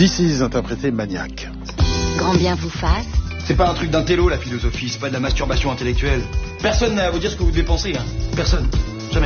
This Is, interprété Maniac. Grand bien vous fasse. C'est pas un truc d'un télo, la philosophie, c'est pas de la masturbation intellectuelle. Personne n'a à vous dire ce que vous devez penser, hein. Personne. Jamais.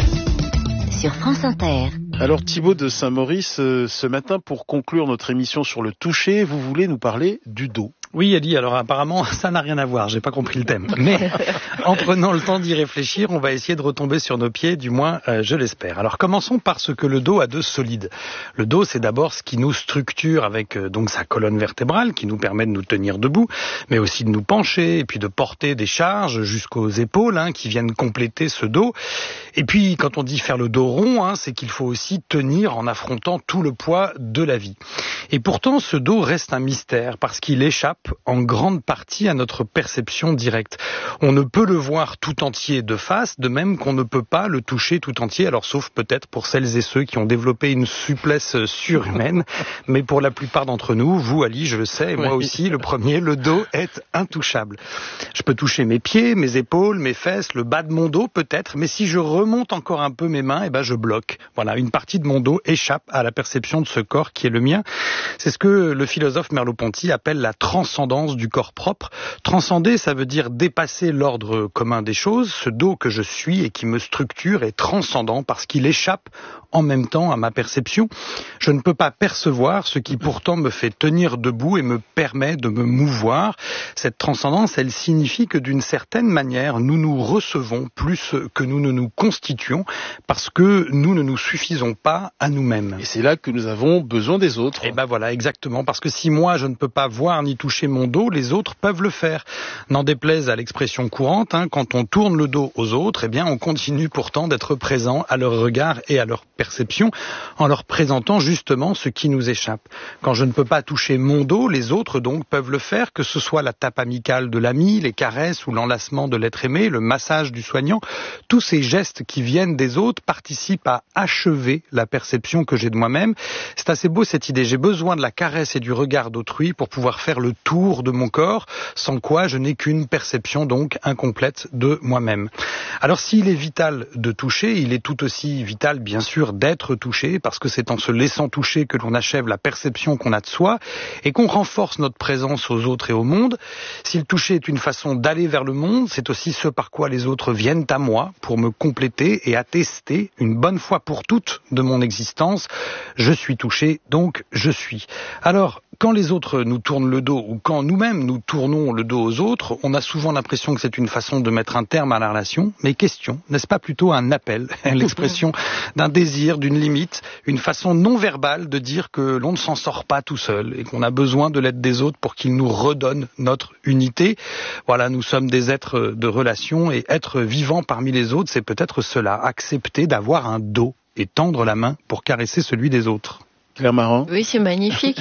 Sur France Inter. Alors Thibaut de Saint-Maurice, ce matin, pour conclure notre émission sur le toucher, vous voulez nous parler du dos. Oui, Elie, alors apparemment, ça n'a rien à voir, j'ai pas compris le thème. Mais en prenant le temps d'y réfléchir, on va essayer de retomber sur nos pieds, du moins je l'espère. Alors commençons par ce que le dos a de solide. Le dos, c'est d'abord ce qui nous structure avec donc sa colonne vertébrale, qui nous permet de nous tenir debout, mais aussi de nous pencher, et puis de porter des charges jusqu'aux épaules, qui viennent compléter ce dos. Et puis, quand on dit faire le dos rond, c'est qu'il faut aussi tenir en affrontant tout le poids de la vie. Et pourtant, ce dos reste un mystère, parce qu'il échappe en grande partie à notre perception directe. On ne peut le voir tout entier de face, de même qu'on ne peut pas le toucher tout entier, alors sauf peut-être pour celles et ceux qui ont développé une souplesse surhumaine, mais pour la plupart d'entre nous, vous Ali, je le sais, et moi aussi, le premier, le dos est intouchable. Je peux toucher mes pieds, mes épaules, mes fesses, le bas de mon dos peut-être, mais si je remonte encore un peu mes mains, je bloque. Voilà, une partie de mon dos échappe à la perception de ce corps qui est le mien. C'est ce que le philosophe Merleau-Ponty appelle la transcendance du corps propre. Transcender, ça veut dire dépasser l'ordre commun des choses. Ce dos que je suis et qui me structure est transcendant parce qu'il échappe en même temps à ma perception. Je ne peux pas percevoir ce qui pourtant me fait tenir debout et me permet de me mouvoir. Cette transcendance, elle signifie que d'une certaine manière, nous nous recevons plus que nous ne nous constituons parce que nous ne nous suffisons pas à nous-mêmes. Et c'est là que nous avons besoin des autres. Et voilà, exactement. Parce que si moi, je ne peux pas voir ni toucher mon dos, les autres peuvent le faire. N'en déplaise à l'expression courante, quand on tourne le dos aux autres, on continue pourtant d'être présent à leur regard et à leur perception en leur présentant justement ce qui nous échappe. Quand je ne peux pas toucher mon dos, les autres donc peuvent le faire, que ce soit la tape amicale de l'ami, les caresses ou l'enlacement de l'être aimé, le massage du soignant. Tous ces gestes qui viennent des autres participent à achever la perception que j'ai de moi-même. C'est assez beau cette idée. J'ai besoin de la caresse et du regard d'autrui pour pouvoir faire le tour de mon corps, sans quoi je n'ai qu'une perception donc incomplète de moi-même. Alors s'il est vital de toucher, il est tout aussi vital bien sûr d'être touché, parce que c'est en se laissant toucher que l'on achève la perception qu'on a de soi et qu'on renforce notre présence aux autres et au monde. Si le toucher est une façon d'aller vers le monde, c'est aussi ce par quoi les autres viennent à moi pour me compléter et attester une bonne fois pour toutes de mon existence. Je suis touché, donc je suis. Alors, quand les autres nous tournent le dos ou quand nous-mêmes nous tournons le dos aux autres, on a souvent l'impression que c'est une façon de mettre un terme à la relation. Mais question, n'est-ce pas plutôt un appel, l'expression d'un désir, d'une limite, une façon non verbale de dire que l'on ne s'en sort pas tout seul et qu'on a besoin de l'aide des autres pour qu'ils nous redonnent notre unité. Voilà, nous sommes des êtres de relation et être vivant parmi les autres, c'est peut-être cela, accepter d'avoir un dos et tendre la main pour caresser celui des autres. Claire Marin. Oui, c'est magnifique.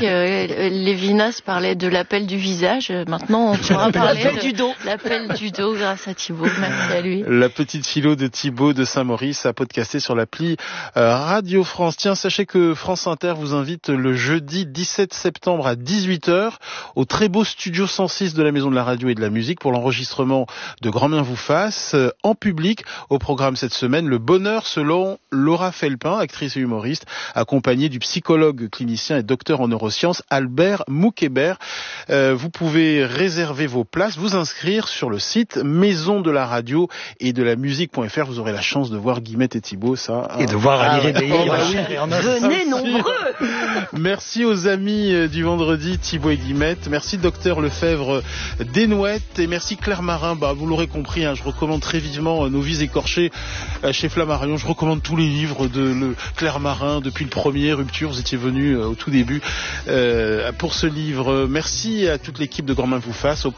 Lévinas parlait de l'appel du visage. Maintenant, on pourra parler du dos. L'appel du dos grâce à Thibaut. Merci à lui. La petite philo de Thibaut de Saint-Maurice a podcasté sur l'appli Radio France. Tiens, sachez que France Inter vous invite le jeudi 17 septembre à 18h au très beau studio 106 de la Maison de la Radio et de la Musique pour l'enregistrement de Grand bien vous fasse en public. Au programme cette semaine, le bonheur selon Laura Felpin, actrice et humoriste, accompagnée du psychologue clinicien et docteur en neurosciences Albert Moukébert. Vous pouvez réserver vos places, vous inscrire sur le site maison de la radio et de la musique.fr. Vous aurez la chance de voir Guillemette et Thibaut, ça. Et de voir Ali Réveillé. Venez nombreux. Merci aux amis du vendredi, Thibaut et Guillemette. Merci docteur Lefebvre Desnouettes et merci Claire Marin. Vous l'aurez compris, je recommande très vivement Nos vies écorchées chez Flammarion. Je recommande tous les livres de Claire Marin depuis le premier, Rupture. Vous étiez venu au tout début pour ce livre. Merci à toute l'équipe de Grand Main vous fasse,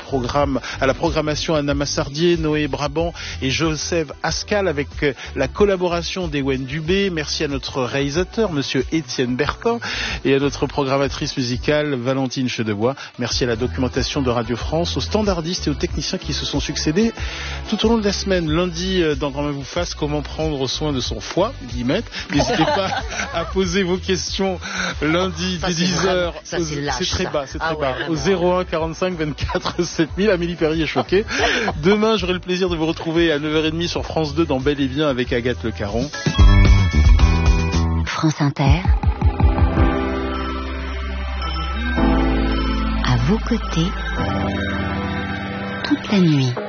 à la programmation Anna Massardier, Noé Brabant et Joseph Ascal avec la collaboration d'Ewen Dubé. Merci à notre réalisateur, monsieur Étienne Bertin, et à notre programmatrice musicale, Valentine Chedebois. Merci à la documentation de Radio France, aux standardistes et aux techniciens qui se sont succédés tout au long de la semaine. Lundi, dans Grand Main vous fasse, comment prendre soin de son foie, Guillemette. N'hésitez pas à poser vos questions lundi dès 10h. C'est très bas, au 01 45 24 7000. Amélie Perry est choquée. Demain, j'aurai le plaisir de vous retrouver à 9h30 sur France 2 dans Bel et Bien avec Agathe Le Caron. France Inter. vos côtés toute la nuit.